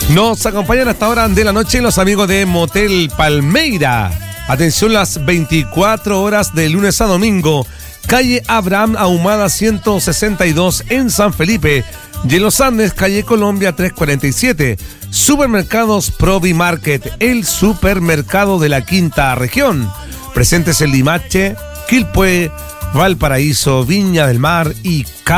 Nos acompañan hasta ahora de la noche los amigos de Motel Palmeira. Atención, las 24 horas de lunes a domingo. Calle Abraham Ahumada 162 en San Felipe. Y en Los Andes, calle Colombia 347. Supermercados Provi Market, el supermercado de la quinta región. Presentes en Limache, Quilpué, Valparaíso, Viña del Mar y